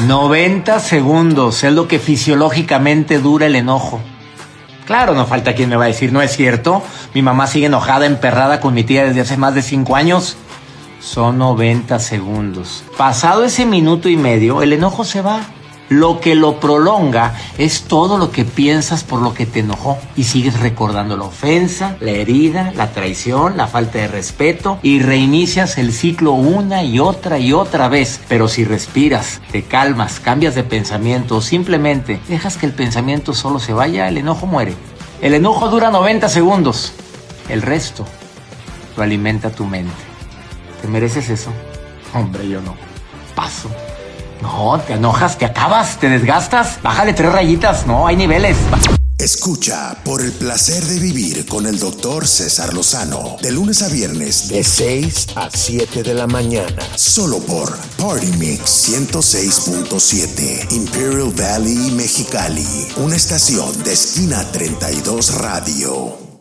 90 segundos es lo que fisiológicamente dura el enojo. Claro, no falta quien me va a decir, ¿no es cierto? Mi mamá sigue enojada, emperrada con mi tía desde hace más de 5 años. Son 90 segundos. Pasado ese minuto y medio, el enojo se va. Lo que lo prolonga es todo lo que piensas por lo que te enojó. Y sigues recordando la ofensa, la herida, la traición, la falta de respeto. Y reinicias el ciclo una y otra vez. Pero si respiras, te calmas, cambias de pensamiento o simplemente dejas que el pensamiento solo se vaya, el enojo muere. El enojo dura 90 segundos. El resto lo alimenta tu mente. ¿Te mereces eso? Hombre, yo no. Paso. No, te enojas, te acabas, te desgastas. Bájale 3 rayitas, no, hay niveles. Escucha Por el Placer de Vivir con el Dr. César Lozano. De lunes a viernes, de 6 a 7 de la mañana. Solo por Party Mix 106.7. Imperial Valley, Mexicali. Una estación de Esquina 32 Radio.